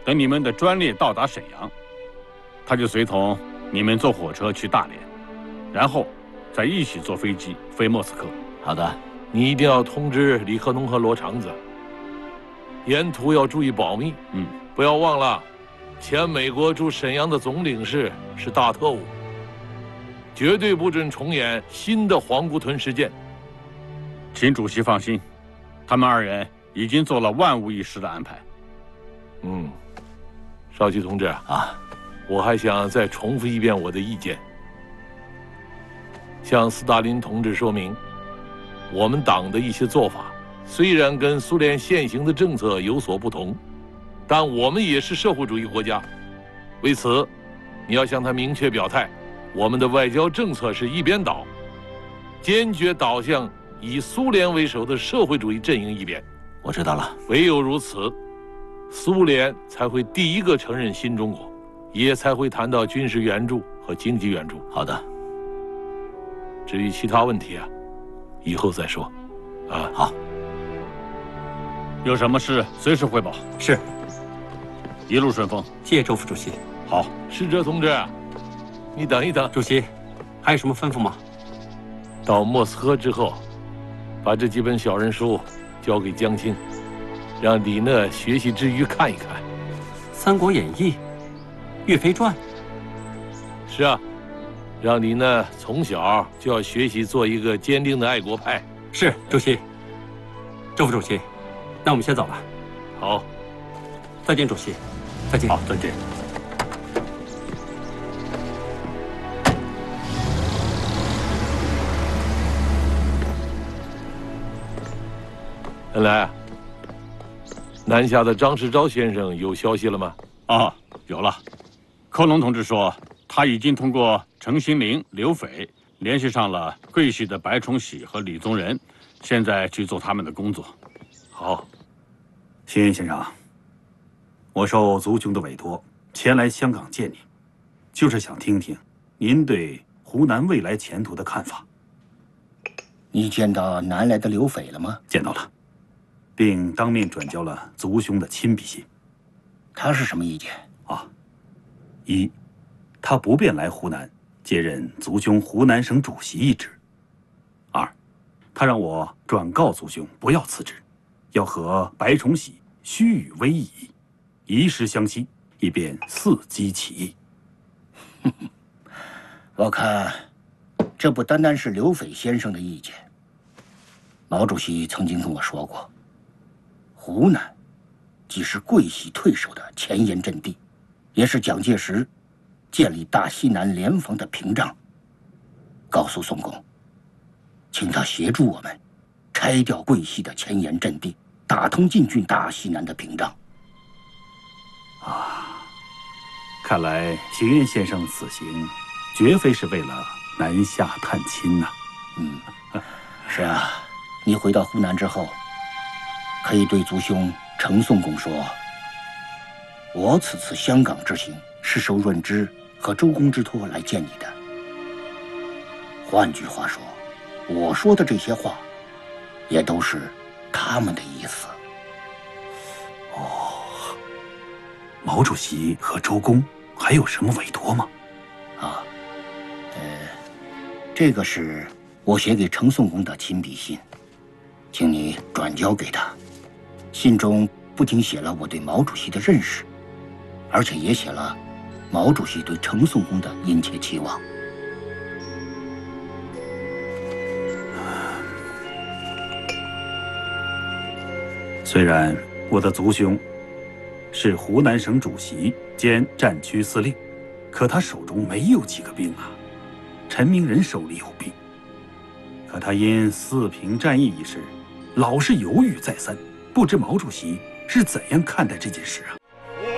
等你们的专列到达沈阳，他就随同你们坐火车去大连，然后再一起坐飞机飞莫斯科。 好的，你一定要通知李克农和罗长子，沿途要注意保密。不要忘了，前美国驻沈阳的总领事是大特务，绝对不准重演新的皇姑屯事件。 请主席放心，他们二人已经做了万无一失的安排。 少奇同志啊，我还想再重复一遍我的意见，向斯大林同志说明，我们党的一些做法虽然跟苏联现行的政策有所不同，但我们也是社会主义国家。为此，你要向他明确表态，我们的外交政策是一边倒，坚决倒向以苏联为首的社会主义阵营一边。 我知道了。 唯有如此，苏联才会第一个承认新中国，也才会谈到军事援助和经济援助。 好的。 至于其他问题啊，以后再说。 好。 有什么事随时汇报。 是。 一路顺风。 谢谢周副主席。 好。 使者同志，你等一等。 主席，还有什么吩咐吗？ 到莫斯科之后，把这几本小人书交给江青，让李讷学习之余看一看。《 三国演义》《岳飞传》。 是啊，让李讷从小就要学习做一个坚定的爱国派。 是，主席。周副主席，那我们先走了。 好。 再见，主席。再见。 好，再见。 恩来，南下的张世钊先生有消息了吗？ 有了。寇龙同志说，他已经通过程新林、刘斐联系上了桂系的白崇禧和李宗仁，现在去做他们的工作。 好。 新云先生，我受族兄的委托前来香港见您，就是想听听您对湖南未来前途的看法。 你见到南来的刘斐了吗？ 见到了，并当面转交了族兄的亲笔信。 他是什么意见？ 一，他不便来湖南接任族兄湖南省主席一职。二，他让我转告族兄不要辞职，要和白崇禧虚与委蛇，以时相期，以便伺机起义。 我看，这不单单是刘斐先生的意见。毛主席曾经跟我说过，湖南既是桂系退守的前沿阵地，也是蒋介石建立大西南联防的屏障。告诉宋公，请他协助我们拆掉桂系的前沿阵地，打通进军大西南的屏障。 看来邢彦先生此行绝非是为了南下探亲呐。 是啊，你回到湖南之后，可以对族兄程宋公说，我此次香港之行是受润之和周公之托来见你的。换句话说，我说的这些话，也都是他们的意思。 毛主席和周公还有什么委托吗？ 这个是我写给程宋公的亲笔信，请你转交给他。信中不仅写了我对毛主席的认识，而且也写了毛主席对程宋公的殷切期望。 虽然我的族兄是湖南省主席兼战区司令，可他手中没有几个兵啊。陈明仁手里有兵，可他因四平战役一事，老是犹豫再三，不知毛主席是怎样看待这件事啊？